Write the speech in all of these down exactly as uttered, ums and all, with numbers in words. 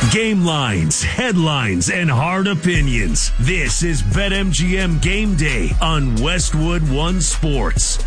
Game lines, headlines, and hard opinions. This is BetMGM Game Day on Westwood One Sports.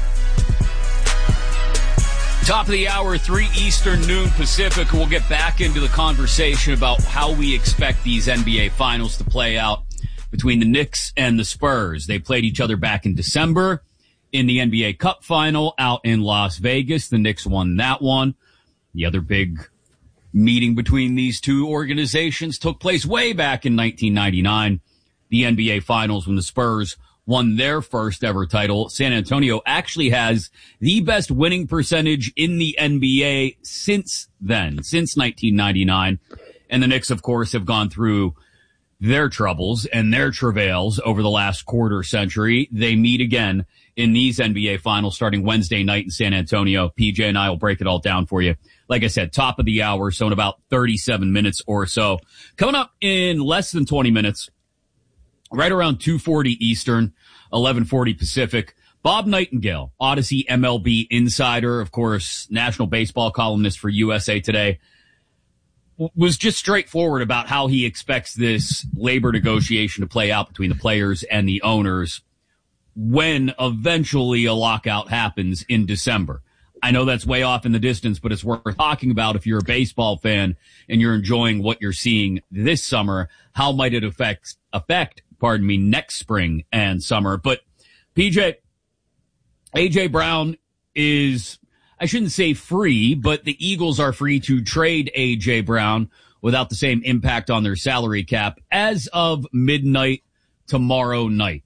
Top of the hour, three Eastern, noon Pacific. We'll get back into the conversation about how we expect these N B A finals to play out between the Knicks and the Spurs. They played each other back in December in the N B A Cup final out in Las Vegas. The Knicks won that one. The other big meeting between these two organizations took place way back in nineteen ninety-nine, the N B A Finals, when the Spurs won their first ever title. San Antonio actually has the best winning percentage in the N B A since then, since nineteen ninety-nine. And the Knicks, of course, have gone through their troubles and their travails over the last quarter century. They meet again in these N B A Finals starting Wednesday night in San Antonio. P J and I will break it all down for you. Like I said, top of the hour, so in about thirty-seven minutes or so. Coming up in less than twenty minutes, right around two forty Eastern, eleven forty Pacific, Bob Nightingale, Odyssey M L B insider, of course, national baseball columnist for U S A Today, was just straightforward about how he expects this labor negotiation to play out between the players and the owners when eventually a lockout happens in December. I know that's way off in the distance, but it's worth talking about if you're a baseball fan and you're enjoying what you're seeing this summer. How might it affect, affect, pardon me, next spring and summer? But P J, A J Brown is, I shouldn't say free, but the Eagles are free to trade A J Brown without the same impact on their salary cap as of midnight tomorrow night,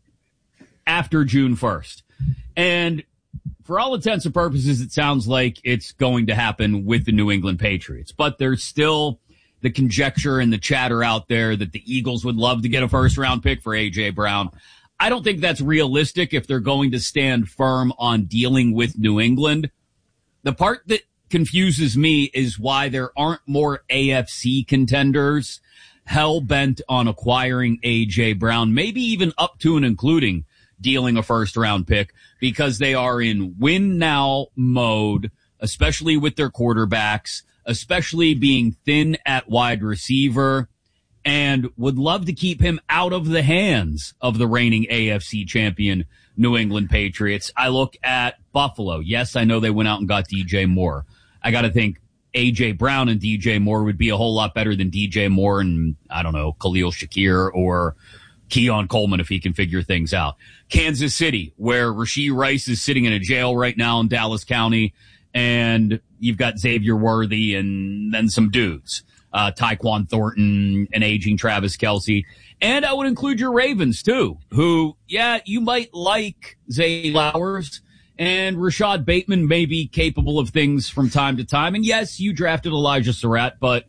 after June first. And for all intents and purposes, it sounds like it's going to happen with the New England Patriots. But there's still the conjecture and the chatter out there that the Eagles would love to get a first-round pick for A J Brown. I don't think that's realistic if they're going to stand firm on dealing with New England. The part that confuses me is why there aren't more A F C contenders hell-bent on acquiring A J Brown, maybe even up to and including dealing a first-round pick, because they are in win-now mode, especially with their quarterbacks, especially being thin at wide receiver, and would love to keep him out of the hands of the reigning A F C champion New England Patriots. I look at Buffalo. Yes, I know they went out and got D J Moore. I got to think A J Brown and D J Moore would be a whole lot better than D J Moore and, I don't know, Khalil Shakir or Keon Coleman if he can figure things out. Kansas City, where Rashee Rice is sitting in a jail right now in Dallas County, and you've got Xavier Worthy and then some dudes. Uh, Tyquan Thornton, an aging Travis Kelce. And I would include your Ravens, too, who, yeah, you might like Zay Flowers, and Rashad Bateman may be capable of things from time to time. And yes, you drafted Elijah Surratt, but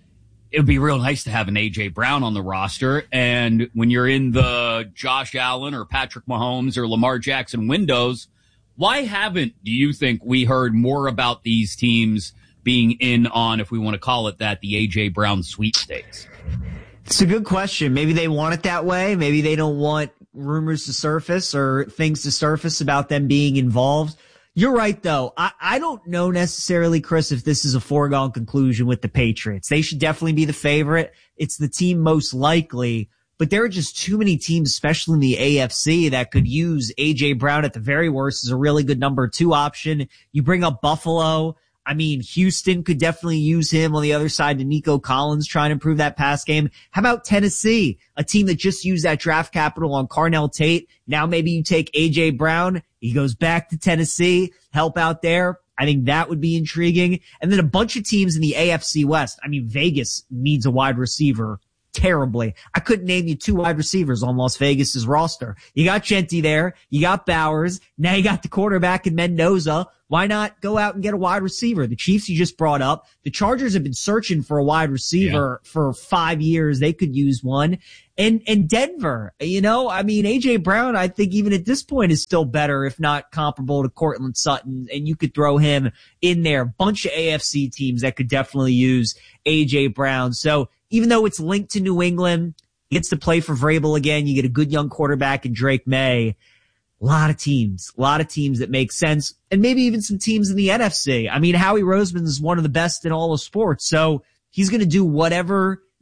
it would be real nice to have an A J Brown on the roster. And when you're in the Josh Allen or Patrick Mahomes or Lamar Jackson windows, why haven't, do you think, we heard more about these teams being in on, if we want to call it that, the A J Brown sweepstakes? It's a good question. Maybe they want it that way. Maybe they don't want rumors to surface or things to surface about them being involved. You're right, though. I, I don't know necessarily, Chris, if this is a foregone conclusion with the Patriots. They should definitely be the favorite. It's the team most likely, but there are just too many teams, especially in the A F C, that could use A J Brown at the very worst as a really good number two option. You bring up Buffalo. I mean, Houston could definitely use him on the other side to Nico Collins, trying to improve that pass game. How about Tennessee, a team that just used that draft capital on Carnell Tate? Now maybe you take A J Brown. He goes back to Tennessee, help out there. I think that would be intriguing. And then a bunch of teams in the A F C West. I mean, Vegas needs a wide receiver terribly. I couldn't name you two wide receivers on Las Vegas's roster. You got Gentry there. You got Bowers. Now you got the quarterback in Mendoza. Why not go out and get a wide receiver? The Chiefs you just brought up. The Chargers have been searching for a wide receiver yeah. for five years. They could use one. And, and Denver, you know, I mean, A J Brown, I think even at this point is still better, if not comparable to Cortland Sutton. And you could throw him in there. Bunch of A F C teams that could definitely use A J Brown. So even though it's linked to New England, he gets to play for Vrabel again. You get a good young quarterback in Drake May. A lot of teams, a lot of teams that make sense, and maybe even some teams in the N F C. I mean, Howie Roseman is one of the best in all of sports, so he's going to do whatever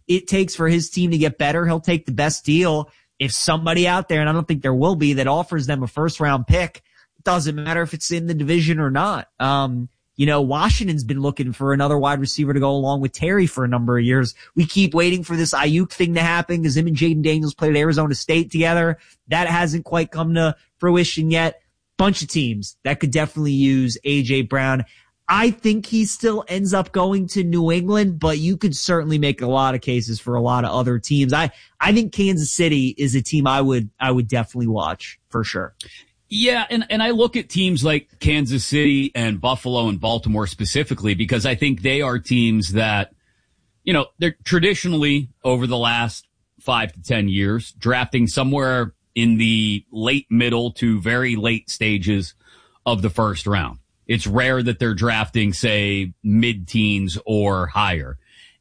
it takes for his team to get better, he'll take the best deal. If somebody out there, and I don't think there will be, that offers them a first round pick, it doesn't matter if it's in the division or not. Um, you know, Washington's been looking for another wide receiver to go along with Terry for a number of years. We keep waiting for this Ayuk thing to happen because him and Jaden Daniels played at Arizona State together. That hasn't quite come to fruition yet. Bunch of teams that could definitely use A J Brown. I think he still ends up going to New England, but you could certainly make a lot of cases for a lot of other teams. I, I think Kansas City is a team I would, I would definitely watch for sure. Yeah, and, and I look at teams like Kansas City and Buffalo and Baltimore specifically because I think they are teams that, you know, they're traditionally over the last five to ten years drafting somewhere in the late middle to very late stages of the first round. It's rare that they're drafting, say, mid-teens or higher.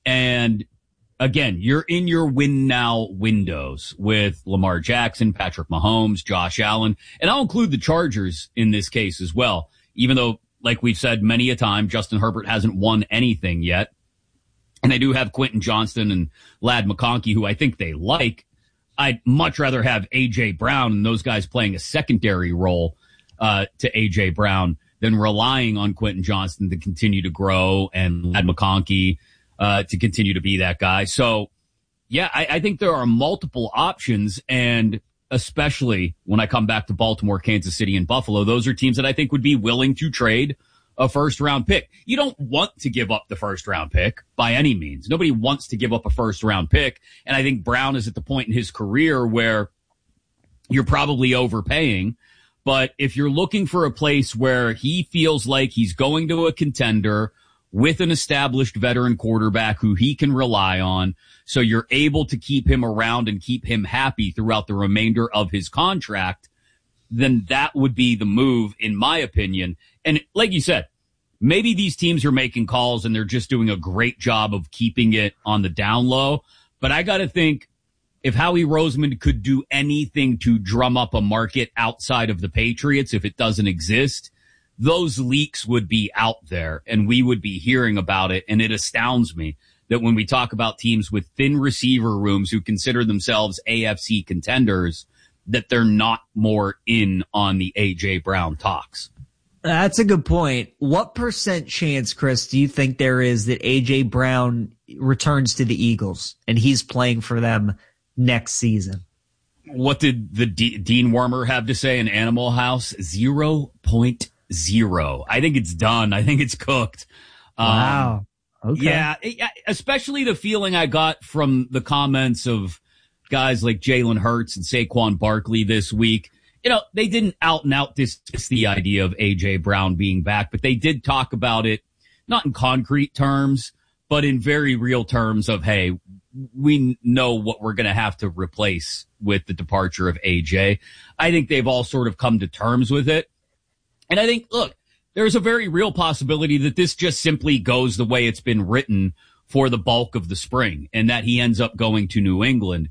And again, you're in your win now windows with Lamar Jackson, Patrick Mahomes, Josh Allen, and I'll include the Chargers in this case as well, even though, like we've said many a time, Justin Herbert hasn't won anything yet. And they do have Quentin Johnston and Ladd McConkey, who I think they like. I'd much rather have A J Brown and those guys playing a secondary role uh to A J Brown than relying on Quentin Johnston to continue to grow and Ladd McConkey Uh, to continue to be that guy. So, yeah, I, I think there are multiple options, and especially when I come back to Baltimore, Kansas City, and Buffalo, those are teams that I think would be willing to trade a first-round pick. You don't want to give up the first-round pick by any means. Nobody wants to give up a first-round pick, and I think Brown is at the point in his career where you're probably overpaying. But if you're looking for a place where he feels like he's going to a contender with an established veteran quarterback who he can rely on, so you're able to keep him around and keep him happy throughout the remainder of his contract, then that would be the move, in my opinion. And like you said, maybe these teams are making calls and they're just doing a great job of keeping it on the down low. But I got to think if Howie Roseman could do anything to drum up a market outside of the Patriots, if it doesn't exist, those leaks would be out there and we would be hearing about it. And it astounds me that when we talk about teams with thin receiver rooms who consider themselves A F C contenders, that they're not more in on the A J Brown talks. That's a good point. What percent chance, Chris, do you think there is that A J Brown returns to the Eagles and he's playing for them next season? What did the D- Dean Wormer have to say in Animal House? Zero point zero. I think it's done. I think it's cooked. Wow. Um, okay. Yeah, especially the feeling I got from the comments of guys like Jalen Hurts and Saquon Barkley this week. You know, they didn't out and out dismiss the idea of A J Brown being back, but they did talk about it, not in concrete terms, but in very real terms of, hey, we know what we're going to have to replace with the departure of A J. I think they've all sort of come to terms with it. And I think, look, there's a very real possibility that this just simply goes the way it's been written for the bulk of the spring and that he ends up going to New England.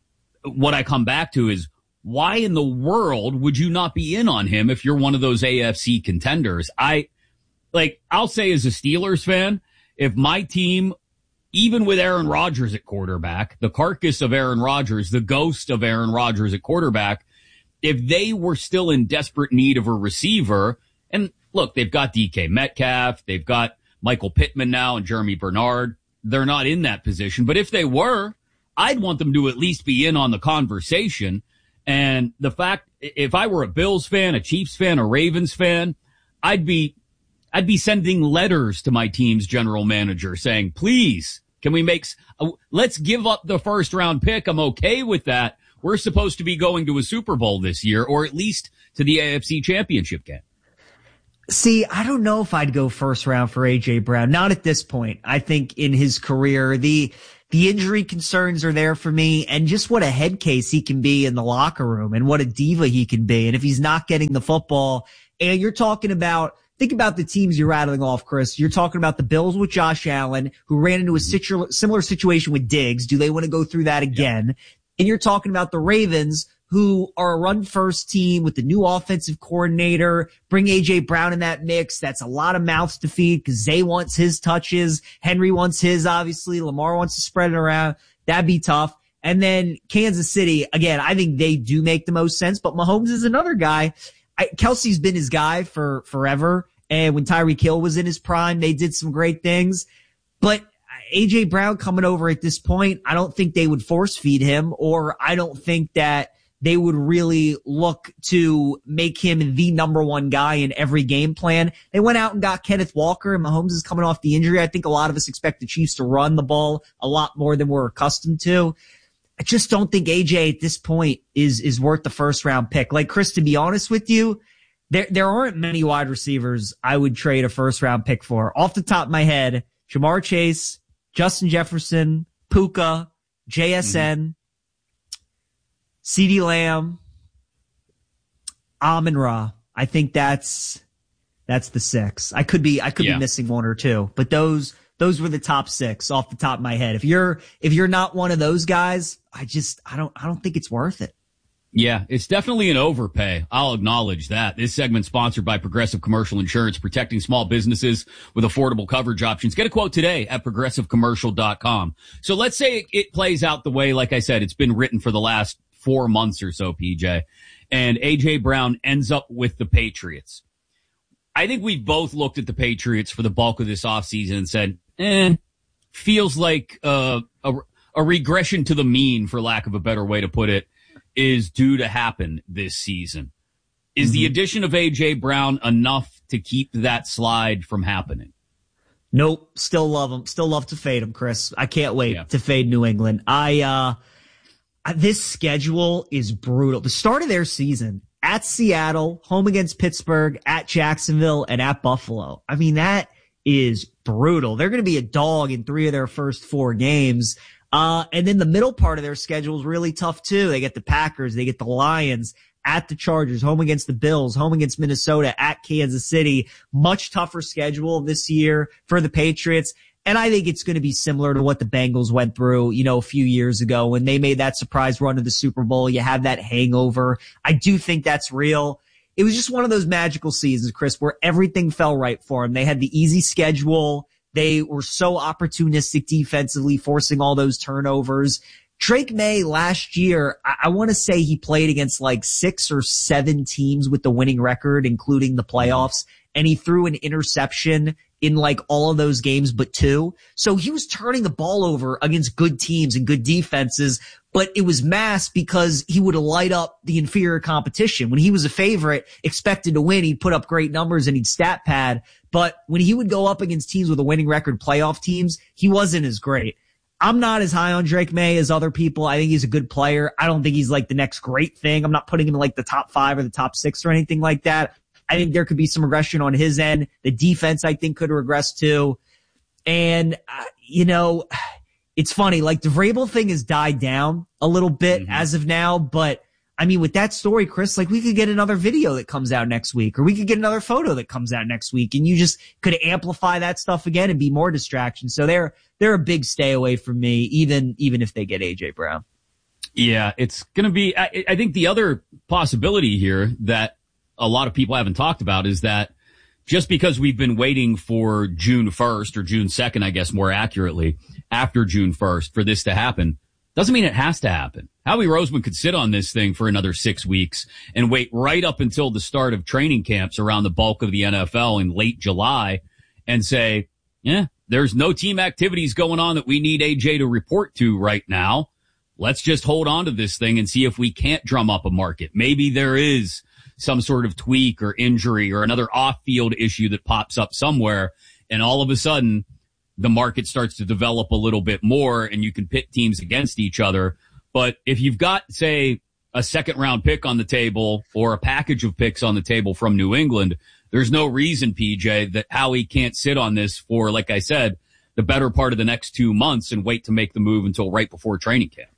What I come back to is, why in the world would you not be in on him if you're one of those A F C contenders? I, like, I'll say as a Steelers fan, if my team, even with Aaron Rodgers at quarterback, the carcass of Aaron Rodgers, the ghost of Aaron Rodgers at quarterback, if they were still in desperate need of a receiver, and look, they've got D K Metcalf, they've got Michael Pittman now and Jeremy Bernard, they're not in that position. But if they were, I'd want them to at least be in on the conversation. And the fact, if I were a Bills fan, a Chiefs fan, a Ravens fan, I'd be, I'd be sending letters to my team's general manager saying, please, can we make, uh, let's give up the first round pick. I'm okay with that. We're supposed to be going to a Super Bowl this year, or at least to the A F C Championship game. See, I don't know if I'd go first round for A J Brown. Not at this point. I think in his career, the, the injury concerns are there for me, and just what a head case he can be in the locker room and what a diva he can be. And if he's not getting the football, and you're talking about, think about the teams you're rattling off, Chris. You're talking about the Bills with Josh Allen, who ran into a situ- similar situation with Diggs. Do they want to go through that again? Yep. And you're talking about the Ravens, who are a run first team with the new offensive coordinator. Bring A J Brown in that mix. That's a lot of mouths to feed because Zay wants his touches. Henry wants his, obviously. Lamar wants to spread it around. That'd be tough. And then Kansas City, again, I think they do make the most sense, but Mahomes is another guy. I, Kelsey's been his guy for forever. And when Tyreek Hill was in his prime, they did some great things. But A J Brown coming over at this point, I don't think they would force feed him, or I don't think that they would really look to make him the number one guy in every game plan. They went out and got Kenneth Walker, and Mahomes is coming off the injury. I think a lot of us expect the Chiefs to run the ball a lot more than we're accustomed to. I just don't think A J at this point is, is worth the first round pick. Like, Chris, to be honest with you, there, there aren't many wide receivers I would trade a first round pick for. Off the top of my head, Jamar Chase, Justin Jefferson, Puka, J S N, mm-hmm. CeeDee Lamb, Amon-Ra. I think that's, that's the six. I could be, I could yeah. be missing one or two, but those, those were the top six off the top of my head. If you're, if you're not one of those guys, I just, I don't, I don't think it's worth it. Yeah, it's definitely an overpay. I'll acknowledge that. This segment's sponsored by Progressive Commercial Insurance, protecting small businesses with affordable coverage options. Get a quote today at progressive commercial dot com. So let's say it plays out the way, like I said, it's been written for the last four months or so, P J, and A J Brown ends up with the Patriots. I think we've both looked at the Patriots for the bulk of this offseason and said, eh, feels like uh, a, a regression to the mean, for lack of a better way to put it, is due to happen this season. Is mm-hmm. the addition of A J Brown enough to keep that slide from happening? Nope. Still love him. Still love to fade him, Chris. I can't wait yeah. to fade New England. I, uh, this schedule is brutal. The start of their season at Seattle, home against Pittsburgh, at Jacksonville, and at Buffalo. I mean, that is brutal. They're going to be a dog in three of their first four games. Uh, and then the middle part of their schedule is really tough too. They get the Packers, they get the Lions, at the Chargers, home against the Bills, home against Minnesota, at Kansas City. Much tougher schedule this year for the Patriots. And I think it's going to be similar to what the Bengals went through, you know, a few years ago when they made that surprise run to the Super Bowl. You have that hangover. I do think that's real. It was just one of those magical seasons, Chris, where everything fell right for them. They had the easy schedule. They were so opportunistic defensively, forcing all those turnovers. Drake May last year, I, I want to say he played against like six or seven teams with the winning record, including the playoffs, and he threw an interception in like all of those games but two. So he was turning the ball over against good teams and good defenses, but it was masked because he would light up the inferior competition. When he was a favorite, expected to win, he'd put up great numbers and he'd stat pad. But when he would go up against teams with a winning record, playoff teams, he wasn't as great. I'm not as high on Drake May as other people. I think he's a good player. I don't think he's like the next great thing. I'm not putting him in like the top five or the top six or anything like that. I think there could be some regression on his end. The defense, I think, could regress too. And, uh, you know, it's funny, like the Vrabel thing has died down a little bit mm-hmm. as of now, but I mean, with that story, Chris, like we could get another video that comes out next week, or we could get another photo that comes out next week, and you just could amplify that stuff again and be more distraction. So they're, they're a big stay away from me, even, even if they get A J Brown. Yeah, it's going to be, I, I think the other possibility here that a lot of people haven't talked about is that just because we've been waiting for June first or June second, I guess more accurately, after June first for this to happen, doesn't mean it has to happen. Howie Roseman could sit on this thing for another six weeks and wait right up until the start of training camps around the bulk of the N F L in late July and say, yeah, there's no team activities going on that we need A J to report to right now. Let's just hold on to this thing and see if we can't drum up a market. Maybe there is some sort of tweak or injury or another off-field issue that pops up somewhere, and all of a sudden the market starts to develop a little bit more and you can pit teams against each other. But if you've got, say, a second-round pick on the table or a package of picks on the table from New England, there's no reason, P J, that Howie can't sit on this for, like I said, the better part of the next two months and wait to make the move until right before training camp.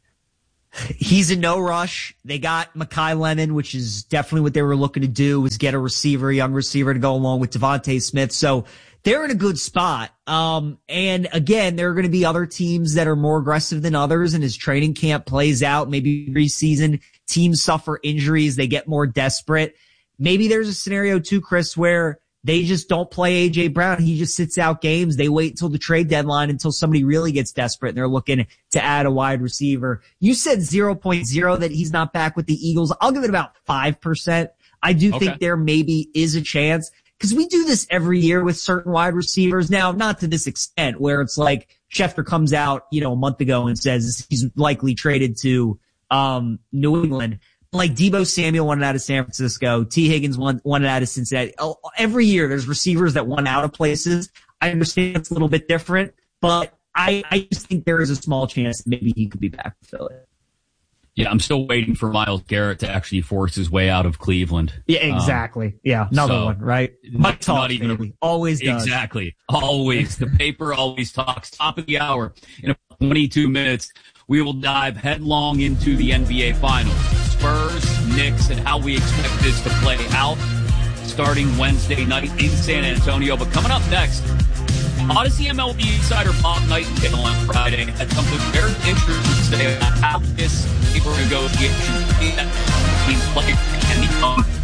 He's in no rush. They got Mekhi Lemon, which is definitely what they were looking to do, was get a receiver, a young receiver to go along with Devontae Smith. So they're in a good spot. Um, and again, there are going to be other teams that are more aggressive than others. And as training camp plays out, maybe preseason teams suffer injuries, they get more desperate. Maybe there's a scenario too, Chris, where they just don't play A J Brown. He just sits out games. They wait until the trade deadline until somebody really gets desperate and they're looking to add a wide receiver. You said zero point zero that he's not back with the Eagles. I'll give it about five percent. I do Okay. think there maybe is a chance because we do this every year with certain wide receivers. Now, not to this extent where it's like Schefter comes out, you know, a month ago and says he's likely traded to, um, New England. Like Deebo Samuel wanted out of San Francisco. T. Higgins wanted out of Cincinnati. Every year there's receivers that want out of places. I understand it's a little bit different, but I, I just think there is a small chance that maybe he could be back to Philly. Yeah, I'm still waiting for Myles Garrett to actually force his way out of Cleveland. Yeah, exactly. Um, yeah, another so, one, right? Mike talks, not even baby. A, always does. Exactly. Always. The paper always talks. Top of the hour. In about twenty-two minutes, we will dive headlong into the N B A Finals. Spurs, Knicks, and how we expect this to play out starting Wednesday night in San Antonio. But coming up next, Odyssey M L B insider Bob Nightingale on Friday had something very interesting to say about how this paper negotiation between players and the owners.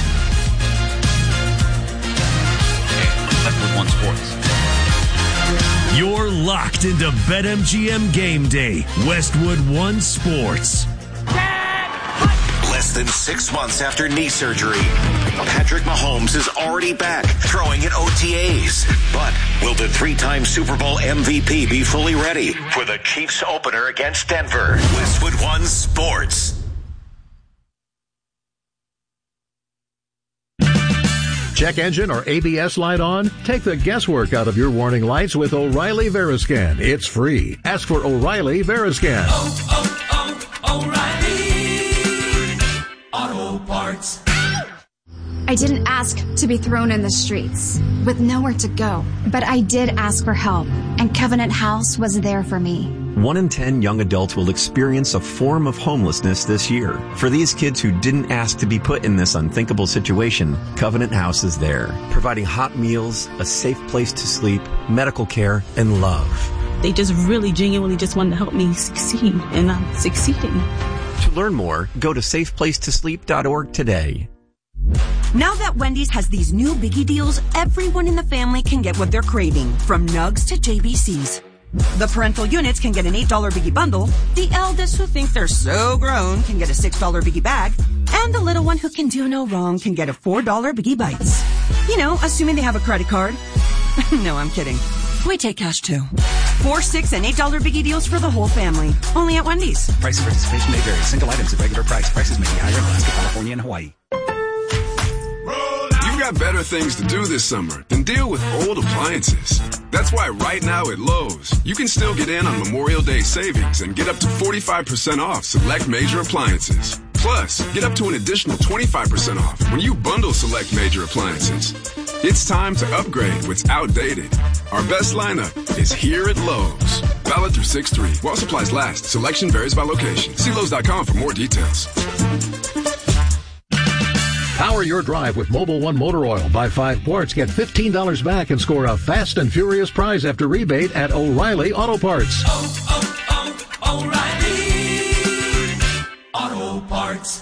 Westwood One Sports. You're locked into BetMGM Game Day, Westwood One Sports. Less than six months after knee surgery, Patrick Mahomes is already back throwing in O T As. But will the three-time Super Bowl M V P be fully ready for the Chiefs opener against Denver? Westwood One Sports. Check engine or A B S light on? Take the guesswork out of your warning lights with O'Reilly Veriscan. It's free. Ask for O'Reilly Veriscan. Oh, oh, oh, O'Reilly Auto Parts. I didn't ask to be thrown in the streets with nowhere to go, but I did ask for help, and Covenant House was there for me. One in ten young adults will experience a form of homelessness this year. For these kids who didn't ask to be put in this unthinkable situation, Covenant House is there, providing hot meals, a safe place to sleep, medical care, and love. They just really genuinely just wanted to help me succeed, and I'm succeeding. To learn more, go to safe place to sleep dot org today. Now that Wendy's has these new biggie deals, everyone in the family can get what they're craving, from Nugs to J B Cs. The parental units can get an eight dollar biggie bundle, the eldest who think they're so grown can get a six dollar biggie bag, and the little one who can do no wrong can get a four dollar biggie bites. You know, assuming they have a credit card. No, I'm kidding. We take cash too. Four, six, and eight dollar biggie deals for the whole family. Only at Wendy's. Price of participation may vary. Single items at regular price. Prices may be higher in Alaska, California, and Hawaii. You've got better things to do this summer than deal with old appliances. That's why right now at Lowe's, you can still get in on Memorial Day savings and get up to forty-five percent off select major appliances. Plus, get up to an additional twenty-five percent off when you bundle select major appliances. It's time to upgrade what's outdated. Our best lineup is here at Lowe's. Valid through six three. While supplies last. Selection varies by location. See Lowe's dot com for more details. Power your drive with Mobil one Motor Oil. Buy five quarts, get fifteen dollars back, and score a fast and furious prize after rebate at O'Reilly Auto Parts. Oh, oh, oh, O'Reilly Auto Parts.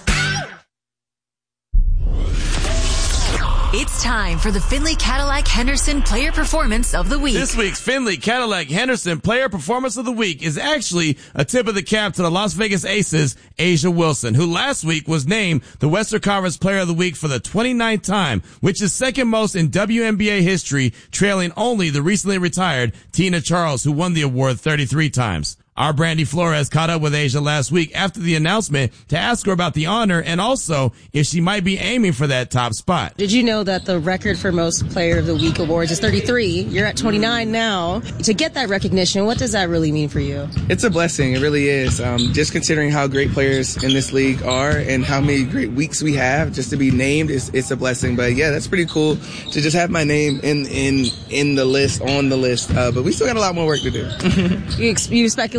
It's time for the Findlay Cadillac Henderson Player Performance of the Week. This week's Findlay Cadillac Henderson Player Performance of the Week is actually a tip of the cap to the Las Vegas Aces, A'ja Wilson, who last week was named the Western Conference Player of the Week for the twenty-ninth time, which is second most in W N B A history, trailing only the recently retired Tina Charles, who won the award thirty-three times. Our Brandy Flores caught up with A'ja last week after the announcement to ask her about the honor and also if she might be aiming for that top spot. Did you know that the record for most Player of the Week awards is thirty-three? You're at twenty-nine now. To get that recognition, what does that really mean for you? It's a blessing. It really is. Um, just considering how great players in this league are and how many great weeks we have, just to be named, is it's a blessing. But yeah, that's pretty cool to just have my name in in in the list, on the list. Uh, but we still got a lot more work to do. you, you speculate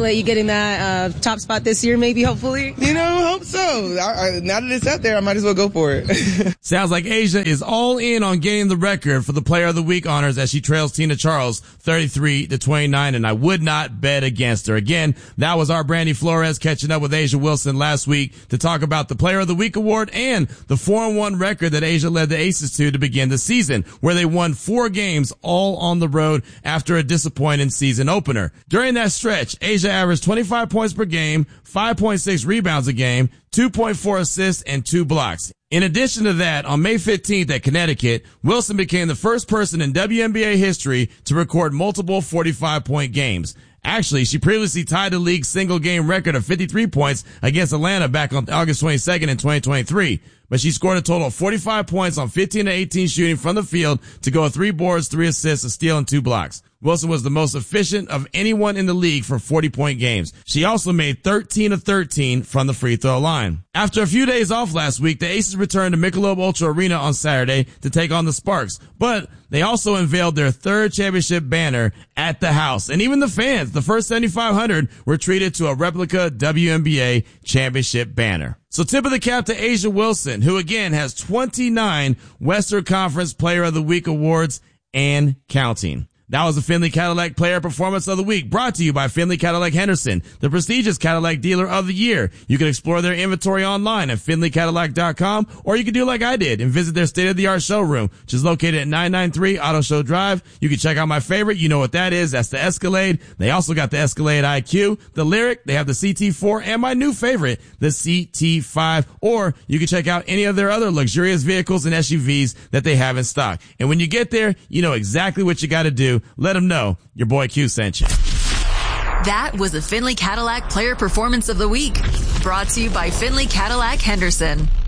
Chevrolet, you getting that uh, top spot this year, maybe, hopefully? You know, hope so. I, I, now that it's out there, I might as well go for it. Sounds like Asia is all in on getting the record for the Player of the Week honors as she trails Tina Charles thirty-three to twenty-nine, and I would not bet against her. Again, that was our Brandy Flores catching up with Asia Wilson last week to talk about the Player of the Week award and the four and one record that Asia led the Aces to to begin the season, where they won four games all on the road after a disappointing season opener. During that stretch, Asia averaged twenty-five points per game, five point six rebounds a game, two point four assists, and two blocks. In addition to that, on May fifteenth at Connecticut, Wilson became the first person in W N B A history to record multiple forty-five point games. Actually, she previously tied the league's single game record of fifty-three points against Atlanta back on August twenty-second in twenty twenty-three. But she scored a total of forty-five points on fifteen to eighteen shooting from the field to go with three boards, three assists, a steal, and two blocks. Wilson was the most efficient of anyone in the league for forty-point games. She also made thirteen of thirteen from the free throw line. After a few days off last week, the Aces returned to Michelob Ultra Arena on Saturday to take on the Sparks, but they also unveiled their third championship banner at the house. And even the fans, the first seventy-five hundred, were treated to a replica W N B A championship banner. So tip of the cap to Asia Wilson, who again has twenty-nine Western Conference Player of the Week awards and counting. That was the Findlay Cadillac Player Performance of the Week, brought to you by Findlay Cadillac Henderson, the prestigious Cadillac Dealer of the Year. You can explore their inventory online at Findlay Cadillac dot com, or you can do like I did and visit their state-of-the-art showroom, which is located at nine ninety-three Auto Show Drive. You can check out my favorite. You know what that is. That's the Escalade. They also got the Escalade I Q, the Lyric. They have the C T four, and my new favorite, the C T five. Or you can check out any of their other luxurious vehicles and S U Vs that they have in stock. And when you get there, you know exactly what you got to do. Let them know your boy Q sent you. That was the Findlay Cadillac Player Performance of the Week, brought to you by Findlay Cadillac Henderson.